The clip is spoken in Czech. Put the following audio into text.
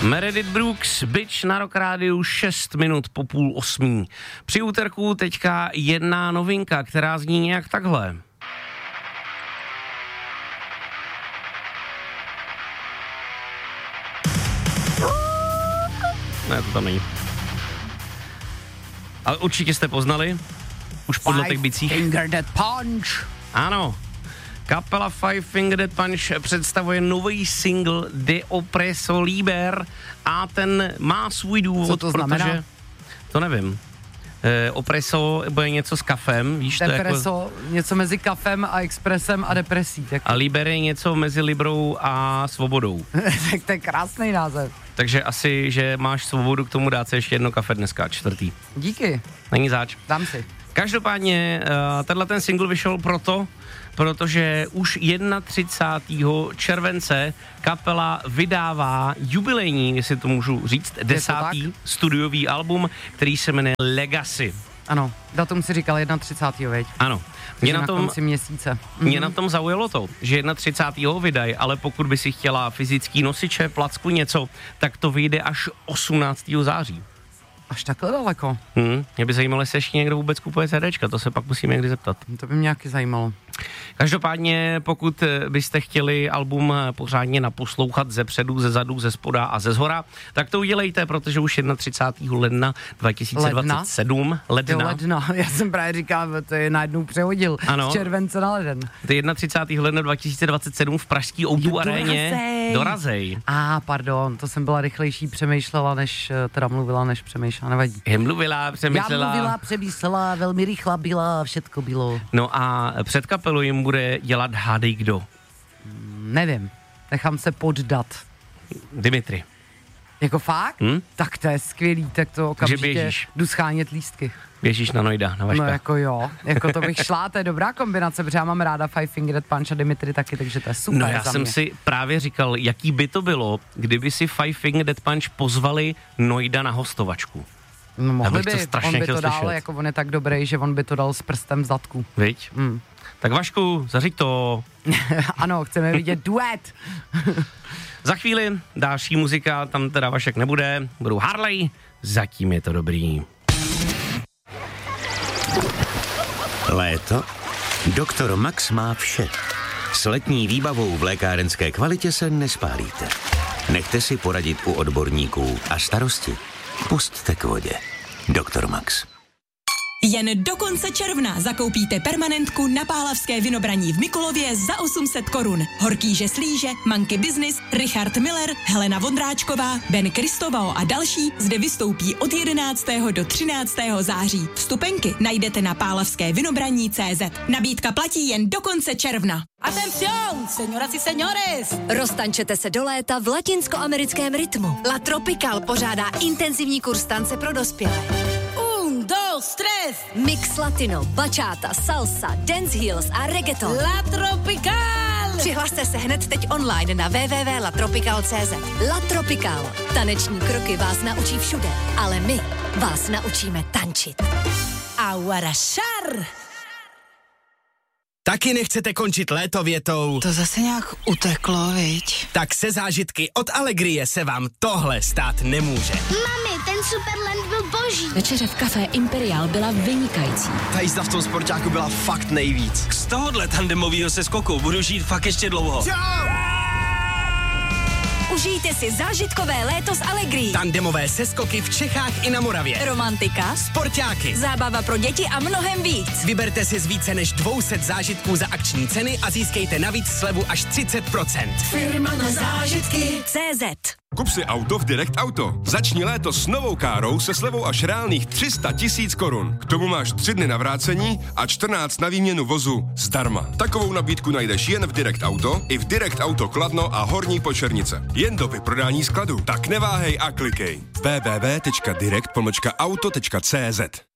Meredith Brooks, Bitch na Rock Rádiu 6 minut po 7:30. Při úterku teďka jedna novinka, která zní nějak takhle. Ne, to tam není. Ale určitě jste poznali, už podle těch bicích. Five Finger Death Punch. Ano. Kapela Five Finger Death Punch představuje nový single De Oppresso Liber a ten má svůj důvod. Co to znamená? Protože to nevím. Opresso bude něco s kafem, víš to Depresso, jako něco mezi kafem a expresem a depresí. Tak. A Liber je něco mezi Librou a svobodou. Tak to je krásný název. Takže asi, že máš svobodu k tomu dát si ještě jedno kafe dneska, 4. Díky. Není zač. Dám si. Každopádně tenhle ten single vyšel protože už 31. července kapela vydává jubilejní, jestli to můžu říct, 10. studiový album, který se jmenuje Legacy. Ano, datum si říkal 31. veď? Ano. Mě na konci měsíce. Mě na tom zaujalo to, že 31. vydají, ale pokud by si chtěla fyzický nosiče, placku, něco, tak to vyjde až 18. září. Až takhle daleko. Mě by zajímalo, jestli ještě někdo vůbec kupuje CDčka, to se pak musíme někdy zeptat. To by mě nějaký zajímalo. Každopádně, pokud byste chtěli album pořádně naposlouchat ze předu, ze zadu, ze spoda a ze zhora, tak to udělejte, protože už 31. ledna 2027. Ledna. Já jsem právě říkal, to je najednou přehodil. Ano. Z července na leden. To je 31. ledna 2027 v pražský O2 aréně. Dorazej. Pardon, to jsem byla rychlejší, přemýšlela, než teda mluvila, než přemýšlela, nevadí. Přemýšlela, přemýšlela, velmi rychlá byla, všetko bylo. No a před kapelou jim bude dělat hádej kdo? Nevím, nechám se poddat. Dimitri. Jako fakt? Tak to je skvělý, tak to okamžitě jdu schánět lístky. Běžíš na Noida, na Vaška. No jako jo, jako to bych šla, to je dobrá kombinace, protože já mám ráda Five Finger Death Punch a Dimitri taky, takže to je super. No já jsem si právě říkal, jaký by to bylo, kdyby si Five Finger Death Punch pozvali Noida na hostovačku. No mohli by, on by to dal, slyšet. jako on je tak dobrý, že on by to dal s prstem v zadku. Viď? Tak Vašku, zařiď to. Ano, chceme vidět duet. Za chvíli další muzika, tam teda Vašek nebude, budou Harley, zatím je to dobrý. Léto? Doktor Max má vše. S letní výbavou v lékárenské kvalitě se nespálíte. Nechte si poradit u odborníků a starosti pusťte k vodě. Doktor Max. Jen do konce června zakoupíte permanentku na Pálavské Vinobraní v Mikulově za 800 korun. Horkýže Slíže, Manky Business, Richard Miller, Helena Vondráčková, Ben Kristovao a další zde vystoupí od 11. do 13. září. Vstupenky najdete na pálavskévinobraní.cz. Nabídka platí jen do konce června. Atención, señoras y señores! Roztančete se do léta v latinskoamerickém rytmu. La Tropical pořádá intenzivní kurz tance pro dospělé. 1, 2, 3. Mix latino, bachata, salsa, dance heels a reggaeton. La Tropical! Přihlaste se hned teď online na www.latropical.cz. La Tropical. Taneční kroky vás naučí všude, ale my vás naučíme tančit. Aguarashar! Taky nechcete končit léto větou? To zase nějak uteklo, viď? Tak se zážitky od Allegrie se vám tohle stát nemůže. Mami, ten Superland byl boží. Večeře v Café Imperial byla vynikající. Ta jízda v tom sportáku byla fakt nejvíc. Z tohohle tandemovýho seskoku budu žít fakt ještě dlouho. Užijte si zážitkové léto s Allegrií. Tandemové seskoky v Čechách i na Moravě. Romantika, Sportáky, zábava pro děti a mnohem víc. Vyberte si z více než 200 zážitků za akční ceny a získejte navíc slevu až 30%. Firma na zážitky CZ. Kup si auto v Direct Auto. Začni léto s novou károu se slevou až reálných 300 000 korun. K tomu máš 3 dny na vrácení a 14 na výměnu vozu zdarma. Takovou nabídku najdeš jen v Direct Auto i v Direct Auto Kladno a Horní Počernice. Jen do vyprodání skladu. Tak neváhej a klikej. www.direct-auto.cz